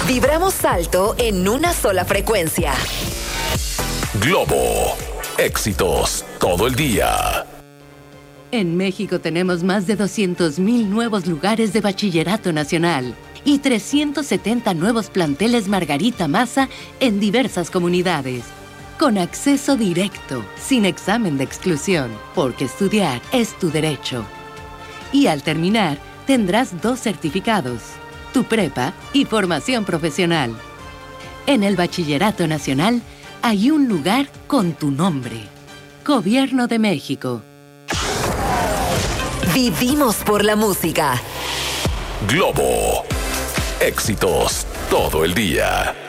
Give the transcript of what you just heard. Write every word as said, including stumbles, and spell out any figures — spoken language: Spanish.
Vibramos alto en una sola frecuencia. Globo. Éxitos todo el día. En México tenemos más de doscientos mil nuevos lugares de bachillerato nacional y trescientos setenta nuevos planteles Margarita Maza en diversas comunidades. Con acceso directo, sin examen de exclusión, porque estudiar es tu derecho. Y al terminar, tendrás dos certificados, tu prepa y formación profesional. En el Bachillerato Nacional hay un lugar con tu nombre. Gobierno de México. Vivimos por la música. Globo. Éxitos todo el día.